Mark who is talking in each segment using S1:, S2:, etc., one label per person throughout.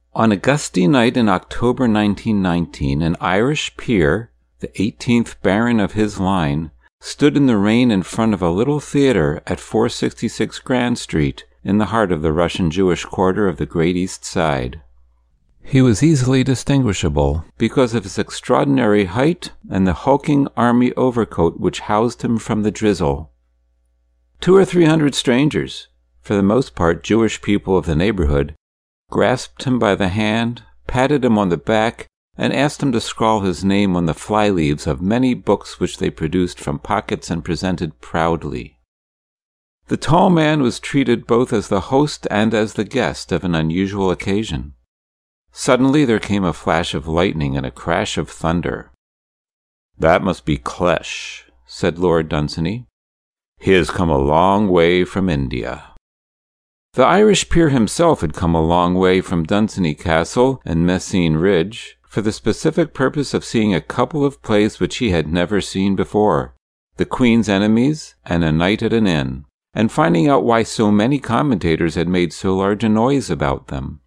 S1: On a gusty night in October 1919, an Irish peer, the 18th Baron of his line, stood in the rain in front of a little theatre at 466 Grand Street, in the heart of the Russian Jewish quarter of the Great East Side. He was easily distinguishable because of his extraordinary height and the hulking army overcoat which housed him from the drizzle. 200 or 300 strangers, for the most part Jewish people of the neighborhood, grasped him by the hand, patted him on the back, and asked him to scrawl his name on the fly-leaves of many books which they produced from pockets and presented proudly. The tall man was treated both as the host and as the guest of an unusual occasion. Suddenly there came a flash of lightning and a crash of thunder. "That must be Klesch," said Lord Dunsany. "He has come a long way from India." The Irish peer himself had come a long way from Dunsany Castle and Messine Ridge for the specific purpose of seeing a couple of plays which he had never seen before, The Queen's Enemies and A Night at an Inn, and finding out why so many commentators had made so large a noise about them.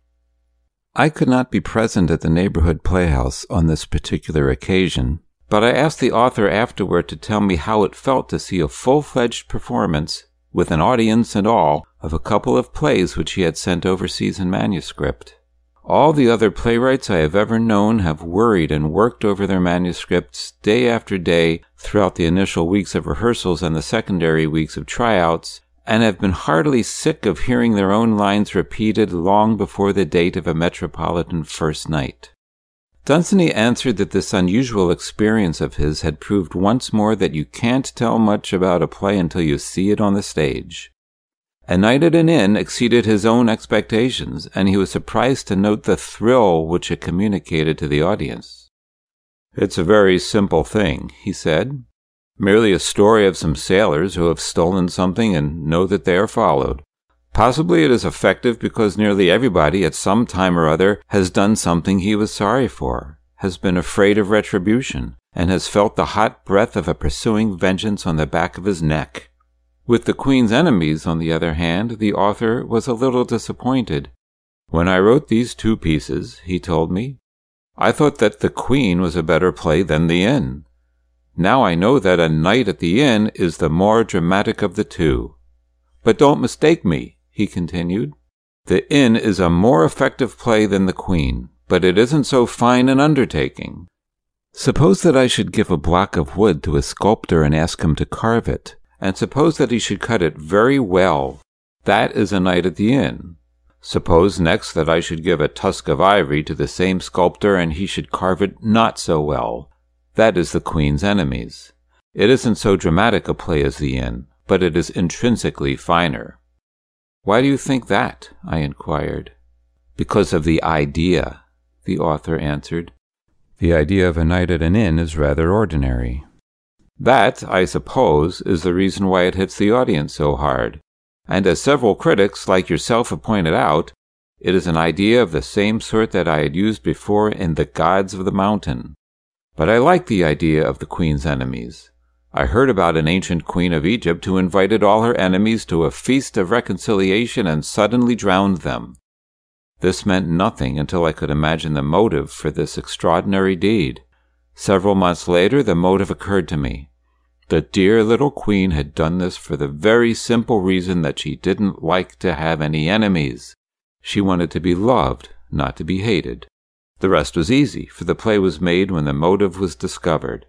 S1: I could not be present at the neighborhood playhouse on this particular occasion, but I asked the author afterward to tell me how it felt to see a full-fledged performance, with an audience and all, of a couple of plays which he had sent overseas in manuscript. All the other playwrights I have ever known have worried and worked over their manuscripts day after day throughout the initial weeks of rehearsals and the secondary weeks of tryouts, and have been heartily sick of hearing their own lines repeated long before the date of a metropolitan first night. Dunsany answered that this unusual experience of his had proved once more that you can't tell much about a play until you see it on the stage. A Night at an Inn exceeded his own expectations, and he was surprised to note the thrill which it communicated to the audience. "It's a very simple thing," he said. "Merely a story of some sailors who have stolen something and know that they are followed. Possibly it is effective because nearly everybody at some time or other has done something he was sorry for, has been afraid of retribution, and has felt the hot breath of a pursuing vengeance on the back of his neck." With The Queen's Enemies, on the other hand, the author was a little disappointed. "When I wrote these two pieces," he told me, "I thought that The Queen was a better play than The Inn. Now I know that A Night at the Inn is the more dramatic of the two. But don't mistake me," he continued. "The Inn is a more effective play than The Queen, but it isn't so fine an undertaking. Suppose that I should give a block of wood to a sculptor and ask him to carve it, and suppose that he should cut it very well. That is A Night at the Inn. Suppose next that I should give a tusk of ivory to the same sculptor and he should carve it not so well. That is The Queen's Enemies. It isn't so dramatic a play as The Inn, but it is intrinsically finer." "Why do you think that?" I inquired. "Because of the idea," the author answered. "The idea of A Night at an Inn is rather ordinary. That, I suppose, is the reason why it hits the audience so hard. And as several critics, like yourself, have pointed out, it is an idea of the same sort that I had used before in The Gods of the Mountain. But I like the idea of The Queen's Enemies. I heard about an ancient queen of Egypt who invited all her enemies to a feast of reconciliation and suddenly drowned them. This meant nothing until I could imagine the motive for this extraordinary deed. Several months later, the motive occurred to me. The dear little queen had done this for the very simple reason that she didn't like to have any enemies. She wanted to be loved, not to be hated. The rest was easy, for the play was made when the motive was discovered."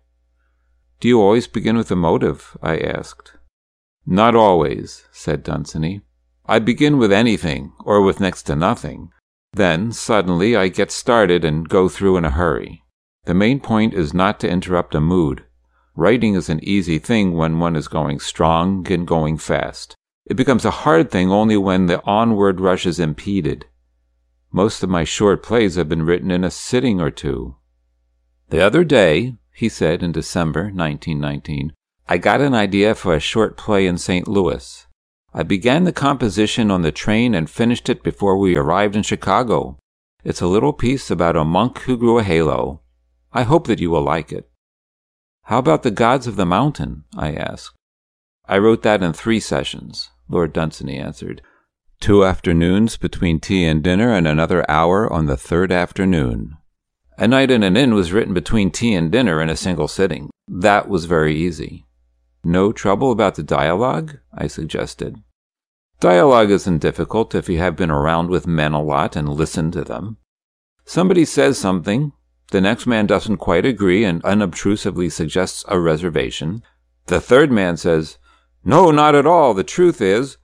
S1: "Do you always begin with a motive?" I asked. "Not always," said Dunsany. "I begin with anything, or with next to nothing. Then, suddenly, I get started and go through in a hurry. The main point is not to interrupt a mood. Writing is an easy thing when one is going strong and going fast. It becomes a hard thing only when the onward rush is impeded. Most of my short plays have been written in a sitting or two. The other day," he said in December 1919, "I got an idea for a short play in St. Louis. I began the composition on the train and finished it before we arrived in Chicago. It's a little piece about a monk who grew a halo. I hope that you will like it." "How about The Gods of the Mountain?" I asked. "I wrote that in 3 sessions," Lord Dunsany answered. 2 afternoons between tea and dinner, and another hour on the 3rd afternoon. A Night in an Inn was written between tea and dinner in a single sitting. That was very easy. No trouble about the dialogue? I suggested. Dialogue isn't difficult if you have been around with men a lot and listened to them. Somebody says something, the next man doesn't quite agree and unobtrusively suggests a reservation. The third man says, "No, not at all, the truth is,"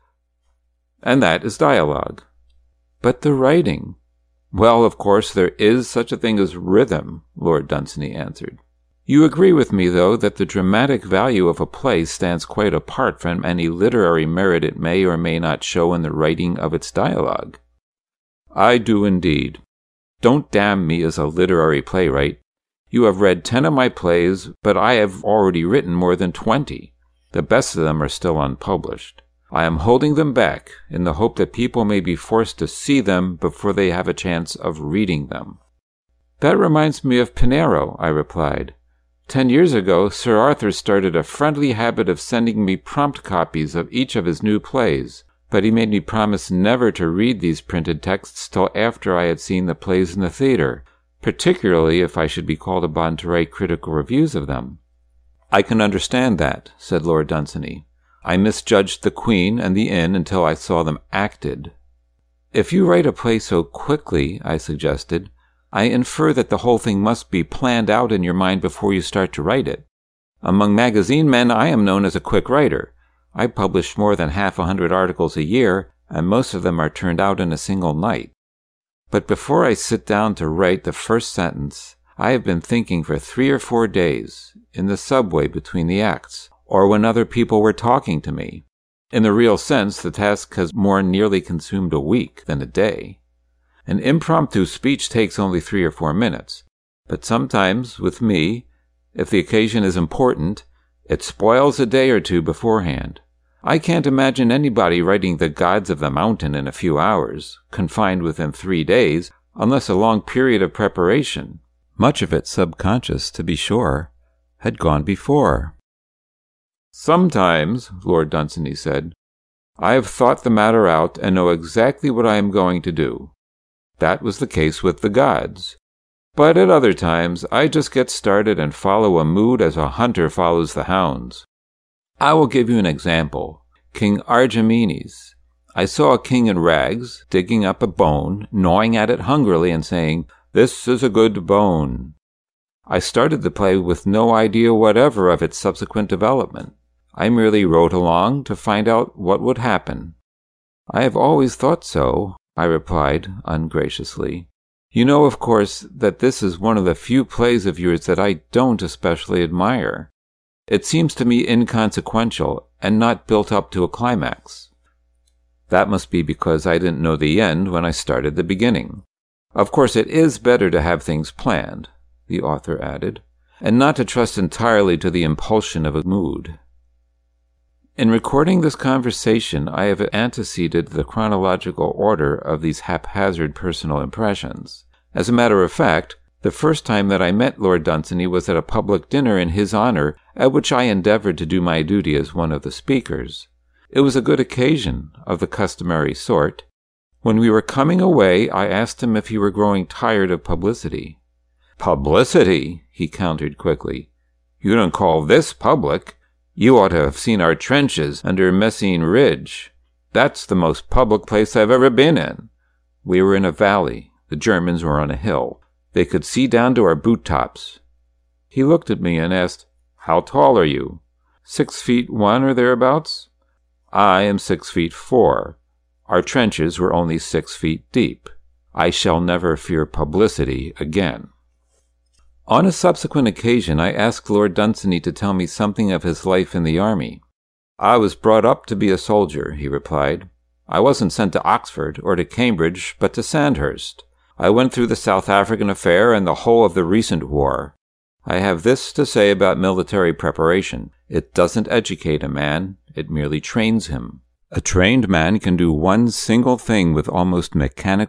S1: and that is dialogue. But the writing? Well, of course, there is such a thing as rhythm, Lord Dunsany answered. You agree with me, though, that the dramatic value of a play stands quite apart from any literary merit it may or may not show in the writing of its dialogue. I do indeed. Don't damn me as a literary playwright. You have read 10 of my plays, but I have already written more than 20. The best of them are still unpublished. I am holding them back in the hope that people may be forced to see them before they have a chance of reading them. That reminds me of Pinero, I replied. 10 years ago, Sir Arthur started a friendly habit of sending me prompt copies of each of his new plays, but he made me promise never to read these printed texts till after I had seen the plays in the theatre, particularly if I should be called upon to write critical reviews of them. I can understand that, said Lord Dunsany. I misjudged the Queen and the Inn until I saw them acted. If you write a play so quickly, I suggested, I infer that the whole thing must be planned out in your mind before you start to write it. Among magazine men, I am known as a quick writer. I publish more than 100 articles a year, and most of them are turned out in a single night. But before I sit down to write the first sentence, I have been thinking for 3 or 4 days, in the subway between the acts, or when other people were talking to me. In the real sense, the task has more nearly consumed a week than a day. An impromptu speech takes only 3 or 4 minutes, but sometimes, with me, if the occasion is important, it spoils a day or 2 beforehand. I can't imagine anybody writing The Gods of the Mountain in a few hours, confined within 3 days, unless a long period of preparation, much of it subconscious, to be sure, had gone before. Sometimes, Lord Dunsany said, I have thought the matter out and know exactly what I am going to do. That was the case with The Gods. But at other times, I just get started and follow a mood as a hunter follows the hounds. I will give you an example. King Archimedes. I saw a king in rags, digging up a bone, gnawing at it hungrily and saying, "This is a good bone." I started the play with no idea whatever of its subsequent development. I merely wrote along to find out what would happen. I have always thought so, I replied ungraciously. You know, of course, that this is one of the few plays of yours that I don't especially admire. It seems to me inconsequential and not built up to a climax. That must be because I didn't know the end when I started the beginning. Of course, it is better to have things planned, the author added, and not to trust entirely to the impulsion of a mood. In recording this conversation, I have anteceded the chronological order of these haphazard personal impressions. As a matter of fact, the first time that I met Lord Dunsany was at a public dinner in his honor, at which I endeavored to do my duty as one of the speakers. It was a good occasion, of the customary sort. When we were coming away, I asked him if he were growing tired of publicity. "Publicity?" he countered quickly. "You don't call this public? You ought to have seen our trenches under Messines Ridge. That's the most public place I've ever been in. We were in a valley. The Germans were on a hill. They could see down to our boot tops." He looked at me and asked, "How tall are you? 6'1" or thereabouts?" "I am 6'4". Our trenches were only 6 feet deep. I shall never fear publicity again. On a subsequent occasion, I asked Lord Dunsany to tell me something of his life in the army. "I was brought up to be a soldier," he replied. "I wasn't sent to Oxford or to Cambridge, but to Sandhurst. I went through the South African affair and the whole of the recent war. I have this to say about military preparation. It doesn't educate a man, it merely trains him. A trained man can do one single thing with almost mechanical